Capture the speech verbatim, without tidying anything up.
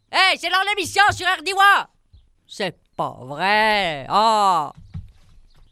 Hey, c'est dans l'émission sur R D W A! C'est pas vrai! Ah!